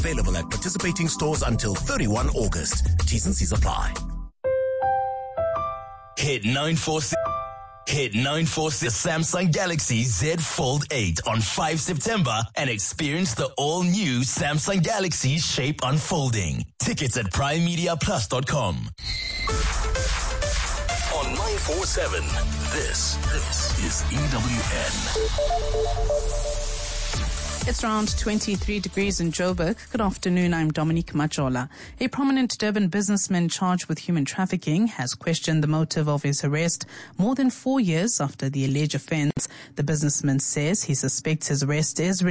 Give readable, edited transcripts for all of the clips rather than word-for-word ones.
Available at participating stores until 31 August. T's and C's apply. Hit 946. Hit 946 Samsung Galaxy Z Fold 8 on 5 September and experience the all-new Samsung Galaxy Shape unfolding. Tickets at primemediaplus.com. On 947, this is EWN. It's around 23 degrees in Joburg. Good afternoon, I'm Dominique Majola. A prominent Durban businessman charged with human trafficking has questioned the motive of his arrest more than 4 years after the alleged offense. The businessman says he suspects his arrest is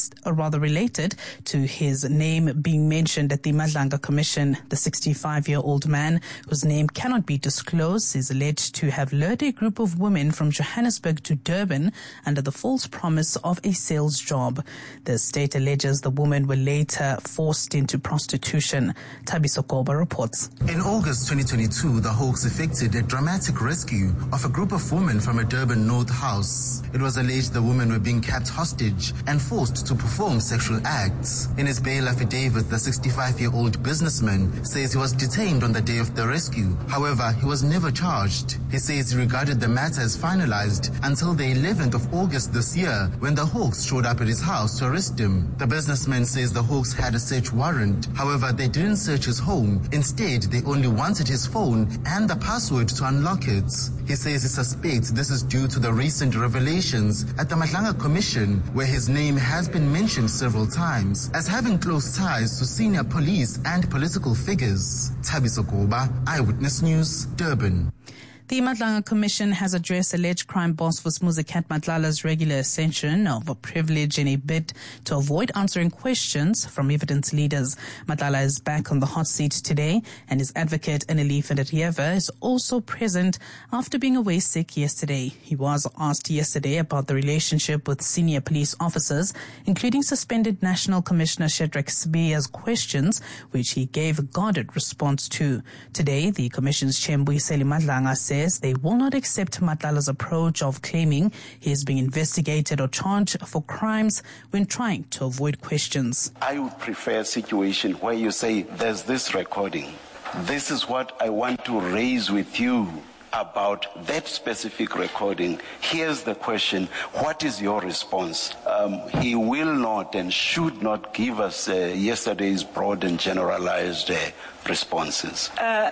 related to his name being mentioned at the Madlanga Commission. The 65-year-old man, whose name cannot be disclosed, is alleged to have lured a group of women from Johannesburg to Durban under the false promise of a sales job. The state alleges the women were later forced into prostitution. Thabiso Koba reports. In August 2022, the hoax effected a dramatic rescue of a group of women from a Durban North house. It was alleged the women were being kept hostage and forced to perform sexual acts. In his bail affidavit, the 65-year-old businessman says he was detained on the day of the rescue. However, he was never charged. He says he regarded the matter as finalized until the 11th of August this year, when the hoax showed up at his house to arrest him. The businessman says the hoax had a search warrant. However, they didn't search his home. Instead, they only wanted his phone and the password to unlock it. He says he suspects this is due to the recent revelations at the Madlanga Commission, where his name has been mentioned several times as having close ties to senior police and political figures. Thabiso Koba, Eyewitness News, Durban. The Madlanga Commission has addressed alleged crime boss Vusimuzi Matlala's regular ascension of a privilege in a bid to avoid answering questions from evidence leaders. Matlala is back on the hot seat today, and his advocate Aneli Federieva is also present after being away sick yesterday. He was asked yesterday about the relationship with senior police officers, including suspended National Commissioner Shadrack Sibiya's questions, which he gave a guarded response to. Today, the Commission's chair Mbuyiseni Madlanga says they will not accept Matlala's approach of claiming he is being investigated or charged for crimes when trying to avoid questions. I would prefer a situation where you say, there's this recording. This is what I want to raise with you about that specific recording. Here's the question. What is your response? He will not and should not give us yesterday's broad and generalized responses.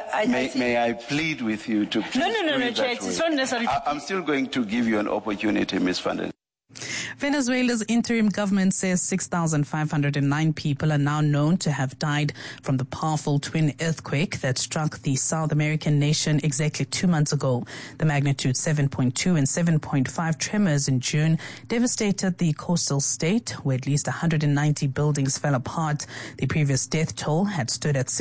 May I plead with you to please No, Chair. it's not necessary. I'm still going to give you an opportunity, Ms. Van den. Venezuela's interim government says 6,509 people are now known to have died from the powerful twin earthquake that struck the South American nation exactly 2 months ago. The magnitude 7.2 and 7.5 tremors in June devastated the coastal state, where at least 190 buildings fell apart. The previous death toll had stood at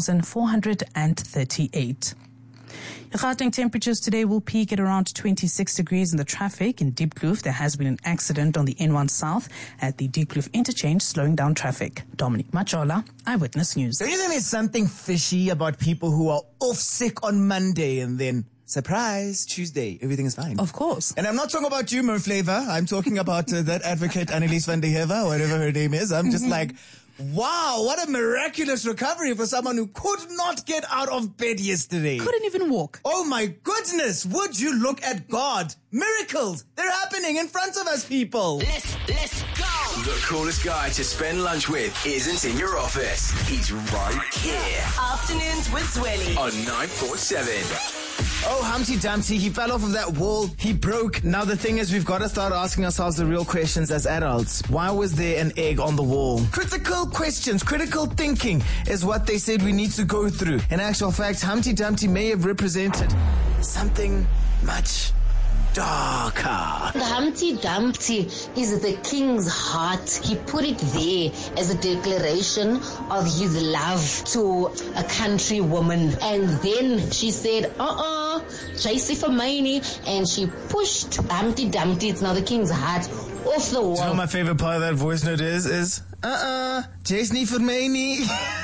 6,438. Gauteng temperatures today will peak at around 26 degrees in the traffic. In Diepkloof, there has been an accident on the N1 South at the Diepkloof interchange, slowing down traffic. Dominique Majola, Eyewitness News. Don't you think there's something fishy about people who are off sick on Monday and then, surprise, Tuesday, everything is fine? Of course. And I'm not talking about you, Mo Flavor. I'm talking about that advocate, Annelies van der Heever, whatever her name is. I'm just like, wow, what a miraculous recovery for someone who could not get out of bed yesterday. Couldn't even walk. Oh my goodness, would you look at God? Miracles, they're happening in front of us, people. Let's go! The coolest guy to spend lunch with isn't in your office. He's right here. Afternoons with Zweli On 947. Oh, Humpty Dumpty, he fell off of that wall. He broke. Now the thing is, we've got to start asking ourselves the real questions as adults. Why was there an egg on the wall? Critical questions, critical thinking is what they said we need to go through. In actual fact, Humpty Dumpty may have represented something much darker. The Humpty Dumpty is the king's heart. He put it there as a declaration of his love to a country woman. And then she said, Tracy Fermani, and she pushed Humpty Dumpty, it's now the king's heart, off the wall. Do you know what my favorite part of that voice note is? Jason Fermani.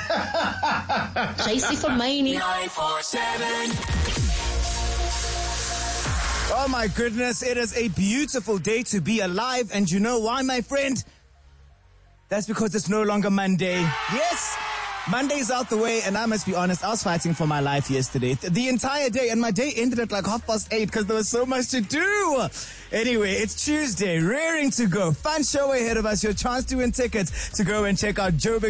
Tracy Fermani. 947. Oh my goodness, it is a beautiful day to be alive, and you know why, my friend? That's because it's no longer Monday. Yes! Monday's out the way, and I must be honest, I was fighting for my life yesterday. The entire day, and my day ended at like 8:30 because there was so much to do. Anyway, it's Tuesday, raring to go. Fun show ahead of us. Your chance to win tickets to go and check out Joburg